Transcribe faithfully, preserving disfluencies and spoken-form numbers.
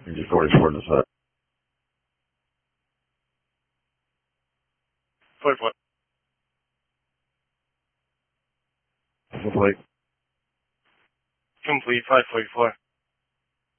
Engine forty-four in the side. forty-four. Complete. Complete, five forty-four.